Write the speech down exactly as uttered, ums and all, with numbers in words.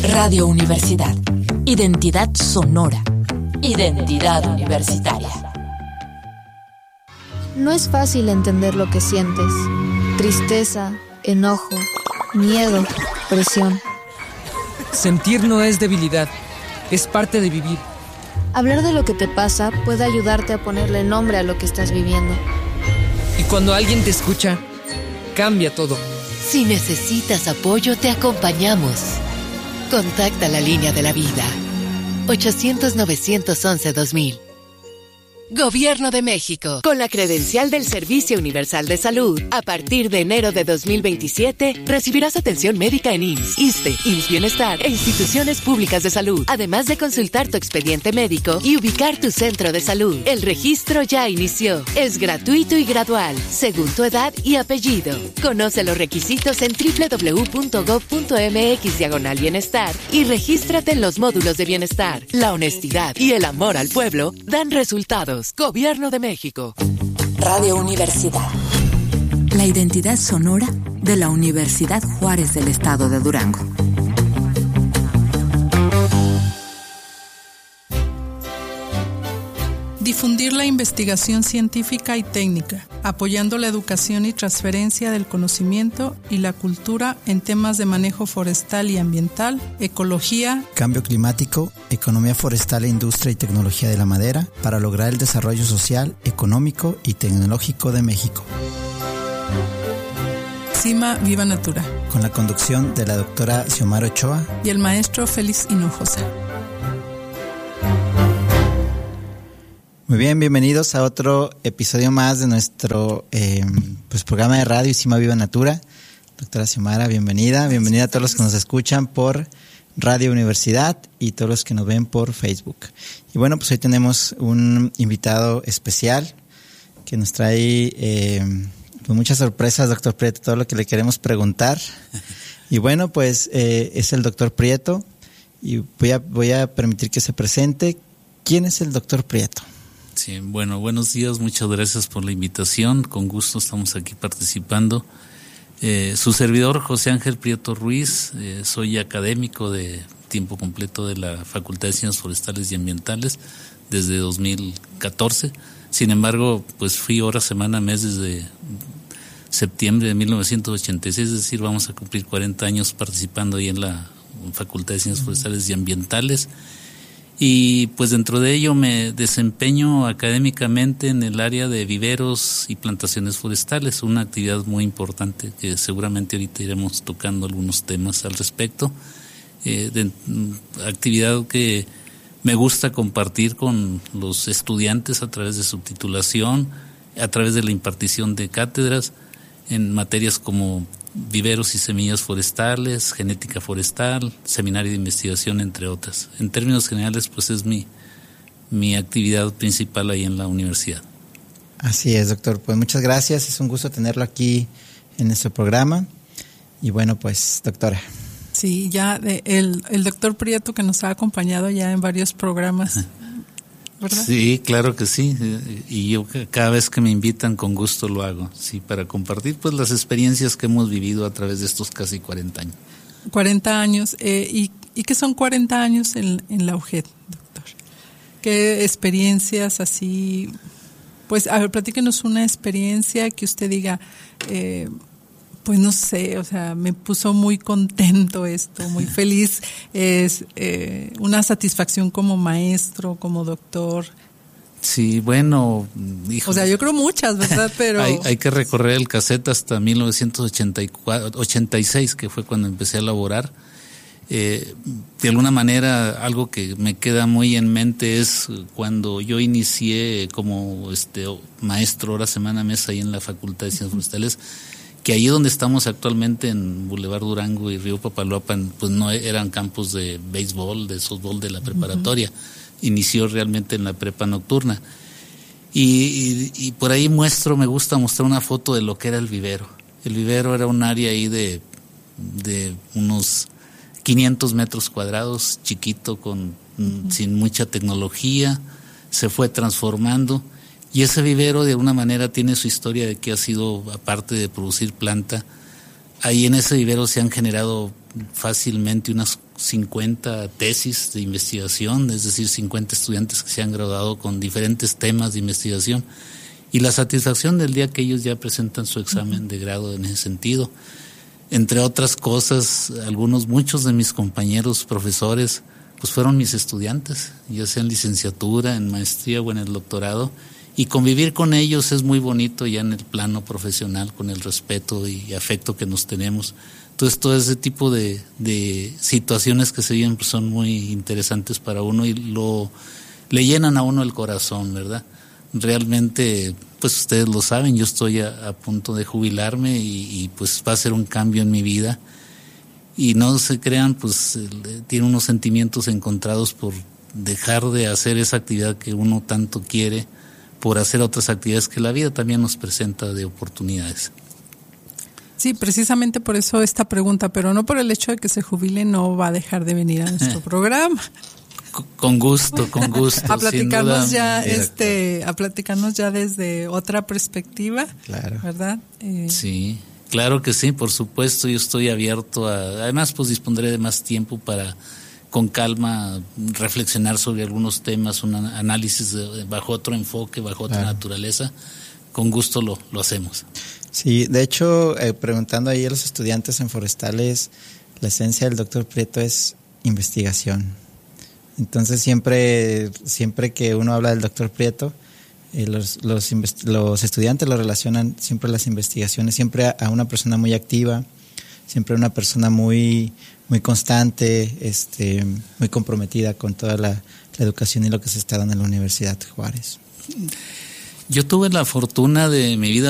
Radio Universidad. Identidad sonora. Identidad universitaria. No es fácil entender lo que sientes. Tristeza, enojo, miedo, presión. Sentir no es debilidad, es parte de vivir. Hablar de lo que te pasa puede ayudarte a ponerle nombre a lo que estás viviendo. Y cuando alguien te escucha, cambia todo. Si necesitas apoyo, te acompañamos. Contacta la línea de la vida. ochocientos, novecientos once, dos mil. Gobierno de México. Con la credencial del Servicio Universal de Salud, a partir de enero de dos mil veintisiete, recibirás atención médica en I M S S, ISSSTE, I M S S Bienestar e instituciones públicas de salud, además de consultar tu expediente médico y ubicar tu centro de salud. El registro ya inició. Es gratuito y gradual, según tu edad y apellido. Conoce los requisitos en doble u doble u doble u punto gob punto eme equis diagonal bienestar y regístrate en los módulos de bienestar. La honestidad y el amor al pueblo dan resultados. Gobierno de México. Radio Universidad. La identidad sonora de la Universidad Juárez del Estado de Durango. Difundir la investigación científica y técnica, apoyando la educación y transferencia del conocimiento y la cultura en temas de manejo forestal y ambiental, ecología, cambio climático, economía forestal e industria y tecnología de la madera para lograr el desarrollo social, económico y tecnológico de México. CIMA Viva Natura. Con la conducción de la doctora Xiomara Ochoa y el maestro Félix Hinojosa. Muy bien, bienvenidos a otro episodio más de nuestro eh, pues, programa de radio CIMA Viva Natura. Doctora Xiomara, bienvenida. Bienvenida a todos los que nos escuchan por Radio Universidad y todos los que nos ven por Facebook. Y bueno, pues hoy tenemos un invitado especial que nos trae eh, pues muchas sorpresas, doctor Prieto, todo lo que le queremos preguntar. Y bueno, pues eh, es el doctor Prieto y voy a, voy a permitir que se presente. ¿Quién es el doctor Prieto? Sí, bueno, buenos días, muchas gracias por la invitación, con gusto estamos aquí participando. Eh, su servidor, José Ángel Prieto Ruiz, eh, soy académico de tiempo completo de la Facultad de Ciencias Forestales y Ambientales desde dos mil catorce, sin embargo, pues fui hora, semana, mes desde septiembre de mil novecientos ochenta y seis, es decir, vamos a cumplir cuarenta años participando ahí en la Facultad de Ciencias Forestales y Ambientales. Y pues dentro de ello me desempeño académicamente en el área de viveros y plantaciones forestales, una actividad muy importante que seguramente ahorita iremos tocando algunos temas al respecto. Eh, de, actividad que me gusta compartir con los estudiantes a través de su titulación, a través de la impartición de cátedras en materias como viveros y semillas forestales, genética forestal, seminario de investigación, entre otras. En términos generales, pues es mi, mi actividad principal ahí en la universidad. Así es, doctor. Pues muchas gracias. Es un gusto tenerlo aquí en nuestro programa. Y bueno, pues, doctora. Sí, ya de, el, el doctor Prieto que nos ha acompañado ya en varios programas, ¿verdad? Sí, claro que sí, y yo cada vez que me invitan con gusto lo hago, sí, para compartir pues las experiencias que hemos vivido a través de estos casi cuarenta años. cuarenta años, eh, ¿y, y qué son cuarenta años en, en la U G E D, doctor? ¿Qué experiencias así? Pues, a ver, platíquenos una experiencia que usted diga, eh, pues no sé, o sea, me puso muy contento esto, muy feliz, es eh, una satisfacción como maestro, como doctor. Sí, bueno, hijo, o sea, yo creo muchas, ¿verdad? Pero hay, hay que recorrer el cassette hasta mil novecientos ochenta y cuatro, ochenta y seis, que fue cuando empecé a laborar. Eh, de alguna manera, algo que me queda muy en mente es cuando yo inicié como este maestro hora, semana, mes ahí en la Facultad de Ciencias Forestales, que ahí donde estamos actualmente en Boulevard Durango y Río Papaloapan, pues no eran campos de béisbol, de softball de la preparatoria. Uh-huh. Inició realmente en la prepa nocturna. Y, y, y por ahí muestro, me gusta mostrar una foto de lo que era el vivero. El vivero era un área ahí de, de unos quinientos metros cuadrados, chiquito, con uh-huh. sin mucha tecnología, se fue transformando. Y ese vivero de alguna manera tiene su historia de que ha sido, aparte de producir planta, ahí en ese vivero se han generado fácilmente unas cincuenta tesis de investigación, es decir, cincuenta estudiantes que se han graduado con diferentes temas de investigación, y la satisfacción del día que ellos ya presentan su examen de grado en ese sentido. Entre otras cosas, algunos, muchos de mis compañeros profesores, pues fueron mis estudiantes, ya sea en licenciatura, en maestría o en el doctorado, y convivir con ellos es muy bonito ya en el plano profesional, con el respeto y afecto que nos tenemos. Entonces, todo ese tipo de, de situaciones que se viven pues, son muy interesantes para uno y lo le llenan a uno el corazón, ¿verdad? Realmente, pues ustedes lo saben, yo estoy a, a punto de jubilarme y, y pues va a ser un cambio en mi vida. Y no se crean, pues tiene unos sentimientos encontrados por dejar de hacer esa actividad que uno tanto quiere, por hacer otras actividades que la vida también nos presenta de oportunidades. Sí, precisamente por eso esta pregunta, pero no por el hecho de que se jubile, no va a dejar de venir a nuestro programa. Con gusto, con gusto. A platicarnos ya, Mira, este, a platicarnos ya desde otra perspectiva, claro. ¿verdad? Eh, sí, claro que sí, por supuesto, yo estoy abierto a, además pues dispondré de más tiempo para con calma reflexionar sobre algunos temas, un análisis de, bajo otro enfoque, bajo otra claro. naturaleza, con gusto lo, lo hacemos. Sí, de hecho, eh, preguntando ahí a los estudiantes en forestales, la esencia del doctor Prieto es investigación. Entonces siempre siempre que uno habla del doctor Prieto, eh, los, los, invest- los estudiantes lo relacionan siempre a las investigaciones, siempre a, a una persona muy activa, siempre a una persona muy, muy constante, este, muy comprometida con toda la, la educación y lo que se está dando en la Universidad Juárez. Yo tuve la fortuna de mi vida